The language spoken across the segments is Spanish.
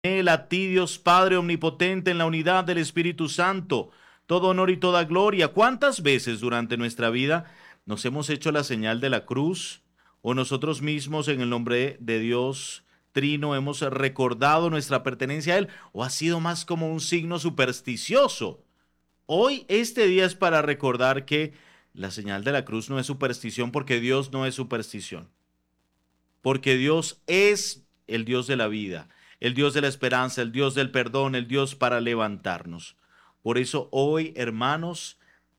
Él, a ti, Dios Padre omnipotente, en la unidad del Espíritu Santo, todo honor y toda gloria. ¿Cuántas veces durante nuestra vida nos hemos hecho la señal de la cruz o nosotros mismos en el nombre de Dios Trino hemos recordado nuestra pertenencia a Él, o ha sido más como un signo supersticioso? Hoy este día es para recordar que la señal de la cruz no es superstición, porque Dios no es superstición, porque Dios es el Dios de la vida, el Dios de la esperanza, el Dios del perdón, el Dios para levantarnos. Por eso hoy, hermanos,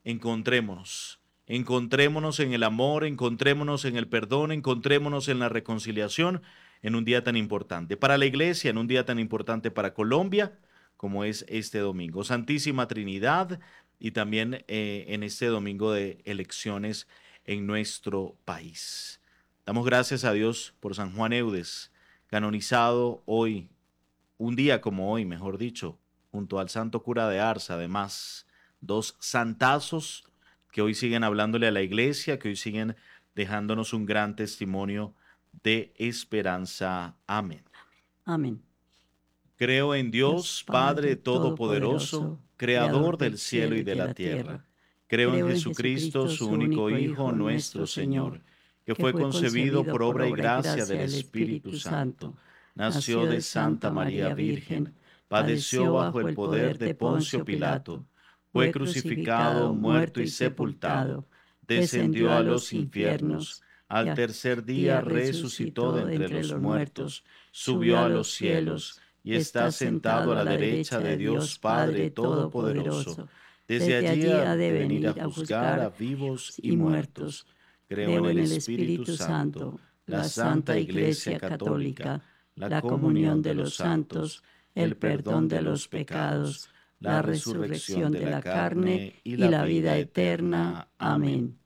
encontrémonos en el amor, encontrémonos en el perdón, encontrémonos en la reconciliación en un día tan importante para la iglesia, en un día tan importante para Colombia como es este domingo. Santísima Trinidad, y también en este domingo de elecciones en nuestro país. Damos gracias a Dios por San Juan Eudes, canonizado hoy, un día como hoy, mejor dicho, junto al santo cura de Ars, además, dos santazos que hoy siguen hablándole a la iglesia, que hoy siguen dejándonos un gran testimonio de esperanza. Amén. Amén. Creo en Dios Dios, Padre Padre Todopoderoso, Todopoderoso, Creador Creador del del cielo cielo y y de de la la tierra. tierra. Creo en Creo en Jesucristo, Jesucristo, su su único único Hijo, Hijo, nuestro nuestro Señor, Señor, que que fue fue concebido concebido por por obra y obra y gracia del gracia del Espíritu Espíritu Santo. Santo. Nació Nació de de Santa Santa María María Virgen, Virgen, padeció padeció bajo bajo el el poder poder de de Poncio Poncio Pilato, Pilato, fue fue crucificado, crucificado, muerto muerto y y sepultado, sepultado, descendió descendió a a los los infiernos, infiernos, y al al tercer día día resucitó de resucitó de entre entre los los muertos, muertos, subió subió a a los los cielos cielos, y está está sentado a sentado a la la derecha derecha de de Dios Dios Padre Padre Todopoderoso. Todopoderoso. Desde Desde allí allí ha ha de de venir a venir a juzgar a juzgar vivos y y muertos. muertos. Creo en Creo el en el Espíritu Espíritu Santo, Santo, la la Santa Santa Iglesia Iglesia Católica, Católica, la la comunión comunión de de los los santos, santos, el el perdón perdón de de los los pecados, pecados, la la resurrección resurrección de de la la carne carne y y la la vida vida eterna. eterna. Amén. Amén.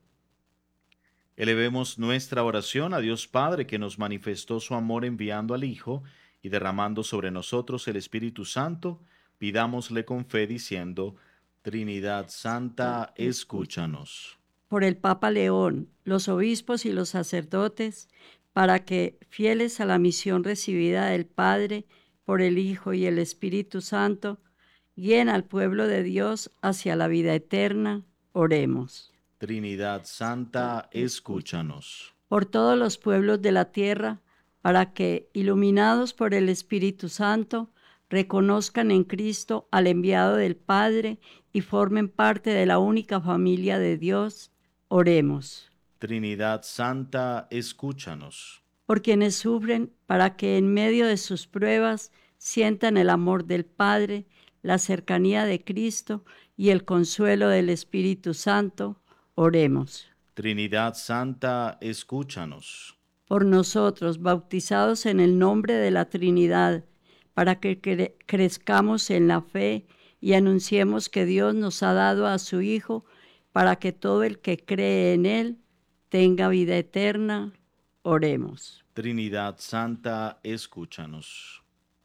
Elevemos nuestra oración a Dios Padre, que nos manifestó su amor enviando al Hijo y derramando sobre nosotros el Espíritu Santo. Pidámosle con fe diciendo: Trinidad Santa, Escúchanos. escúchanos. Por el Papa León, los obispos y los sacerdotes, para que, fieles a la misión recibida del Padre por el Hijo y el Espíritu Santo, guíen al pueblo de Dios hacia la vida eterna. Oremos. Trinidad Santa, Escúchanos. escúchanos. Por todos los pueblos de la tierra, para que, iluminados por el Espíritu Santo, reconozcan en Cristo al enviado del Padre y formen parte de la única familia de Dios. Oremos. Trinidad Santa, escúchanos. Por quienes sufren, para que en medio de sus pruebas sientan el amor del Padre, la cercanía de Cristo y el consuelo del Espíritu Santo. Oremos. Trinidad Santa, escúchanos. Por nosotros, bautizados en el nombre de la Trinidad, para que crezcamos en la fe y anunciemos que Dios nos ha dado a su Hijo, para que todo el que cree en Él tenga vida eterna. Oremos. Trinidad Santa, escúchanos.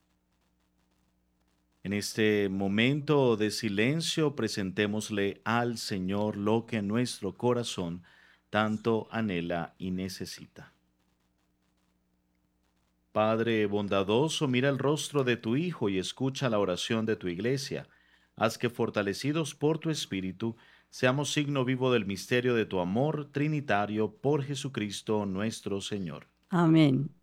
En este momento de silencio, presentémosle al Señor lo que nuestro corazón tanto anhela y necesita. Padre bondadoso, mira el rostro de tu Hijo y escucha la oración de tu Iglesia. Haz que, fortalecidos por tu Espíritu, seamos signo vivo del misterio de tu amor trinitario por Jesucristo nuestro Señor. Amén.